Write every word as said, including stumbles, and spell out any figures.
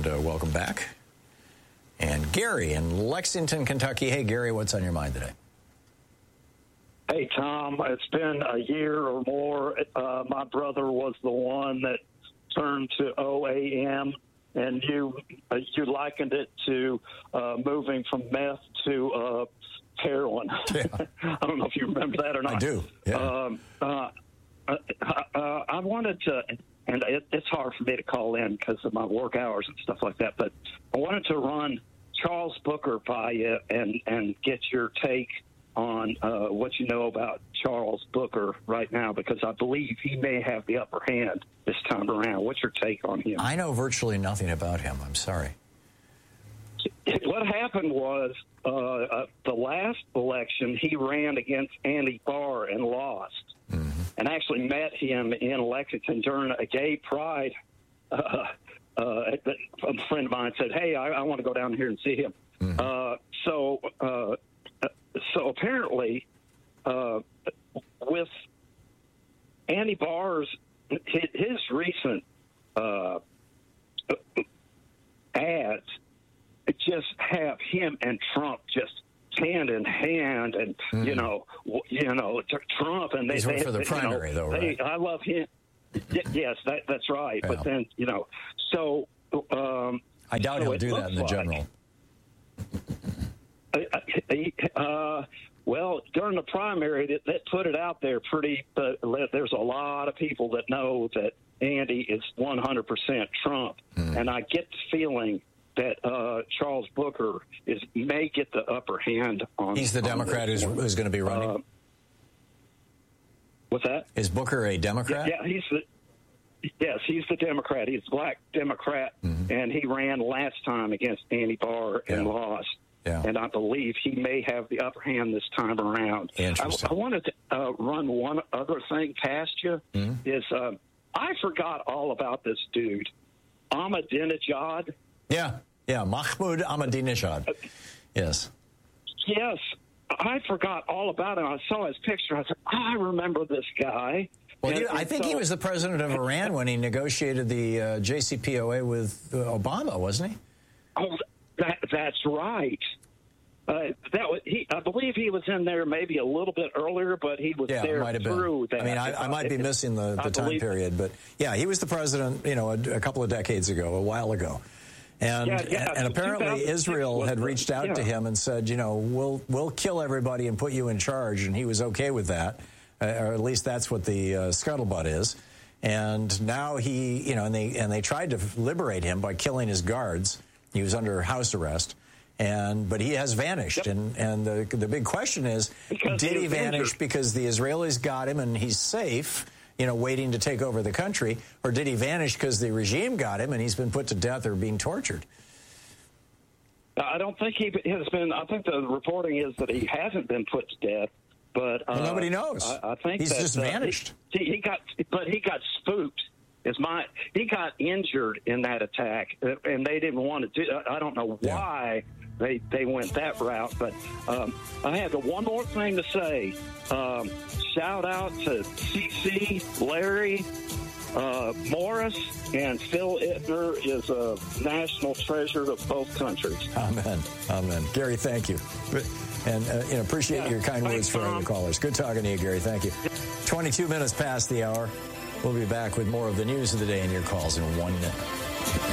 and uh, welcome back. And Gary in Lexington, Kentucky. Hey, Gary, what's on your mind today? Hey, Tom, it's been a year or more. Uh, my brother was the one that turned to O A M, and you uh, you likened it to uh, moving from meth to uh, heroin. Yeah. I don't know if you remember that or not. I do, yeah. Um, uh, uh, uh, I wanted to, and it, it's hard for me to call in because of my work hours and stuff like that, but I wanted to run Charles Booker by you and, and get your take on uh, what you know about Charles Booker right now, because I believe he may have the upper hand this time around. What's your take on him? I know virtually nothing about him. I'm sorry. What happened was uh, uh, the last election, he ran against Andy Barr and lost, mm-hmm. and actually met him in Lexington during a gay pride. Uh, uh, a friend of mine said, hey, I, I want to go down here and see him. Mm-hmm. Uh, so uh, so apparently uh, with Andy Barr's, his, his recent uh, ads, just have him and Trump just hand in hand, and mm. you know, you know, Trump and they. He's they, for the they, primary, you know, though, right? They, I love him. Yes, that, that's right. Yeah. But then, you know, so um, I doubt so he'll do that in the like, general. Uh, well, during the primary, that, that put it out there pretty. But there's a lot of people that know that Andy is one hundred percent Trump, mm. and I get the feeling that uh, Charles Booker is may get the upper hand on. He's the Democrat who's, who's going to be running. Uh, what's that? Is Booker a Democrat? Yeah, yeah, he's the. Yes, he's the Democrat. He's a black Democrat, mm-hmm. and he ran last time against Andy Barr and yeah. lost. Yeah. And I believe he may have the upper hand this time around. Interesting. I, I wanted to uh, run one other thing past you. Mm-hmm. Is uh, I forgot all about this dude, Ahmadinejad. Yeah, yeah, Mahmoud Ahmadinejad. Yes. Yes, I forgot all about him. I saw his picture. I said, I remember this guy. Well, and, he, I and think so, he was the president of Iran when he negotiated the uh, J C P O A with uh, Obama, wasn't he? Oh, that, that's right. Uh, that was, he, I believe he was in there maybe a little bit earlier, but he was yeah, there might have through been. that. I mean, I, I might be missing the, the time period, but yeah, he was the president, you know, a, a couple of decades ago, a while ago. And, yeah, yeah, and apparently Israel had reached out yeah. to him and said, you know, we'll we'll kill everybody and put you in charge, and he was okay with that, uh, or at least that's what the uh, scuttlebutt is. And now he, you know, and they and they tried to liberate him by killing his guards. He was under house arrest, and but he has vanished. Yep. And and the the big question is, because did he, he vanish injured. because the Israelis got him and he's safe, you know, waiting to take over the country, or did he vanish because the regime got him and he's been put to death or being tortured? I don't think he has been. I think the reporting is that he hasn't been put to death, but uh, well, nobody knows. I, I think he's that, just uh, vanished. He, he got, but he got spooked. Is my he got injured in that attack, and they didn't want to do. I don't know why yeah. they they went that route, but um, I have one more thing to say. Um, shout out to C C, Larry, uh, Morris, and Phil Ittner is a national treasure of both countries. Amen. Amen. Gary, thank you. And, uh, and appreciate yeah, your kind words for all the callers. Good talking to you, Gary. Thank you. twenty-two minutes past the hour. We'll be back with more of the news of the day and your calls in one minute.